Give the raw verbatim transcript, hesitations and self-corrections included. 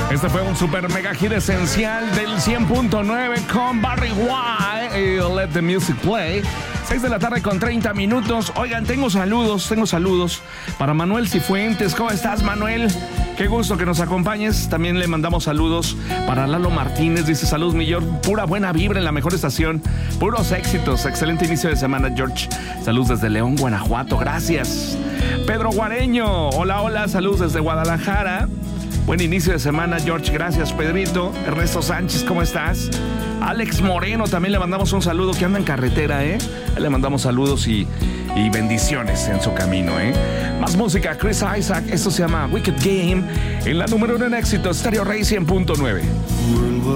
Este fue un super mega hit esencial del cien punto nueve con Barry White y Let the Music Play. seis de la tarde con treinta minutos. Oigan, tengo saludos, tengo saludos para Manuel Cifuentes. ¿Cómo estás, Manuel? Qué gusto que nos acompañes. También le mandamos saludos para Lalo Martínez. Dice, saludos, mi George. Pura buena vibra en la mejor estación. Puros éxitos. Excelente inicio de semana, George. Saludos desde León, Guanajuato. Gracias. Pedro Guareño. Hola, hola. Saludos desde Guadalajara. Buen inicio de semana, George. Gracias, Pedrito. Ernesto Sánchez, ¿cómo estás? Alex Moreno, también le mandamos un saludo, que anda en carretera, ¿eh? Le mandamos saludos y, y bendiciones en su camino, ¿eh? Más música, Chris Isaac. Esto se llama Wicked Game. En la número uno en éxito, Stereo Rey cien punto nueve.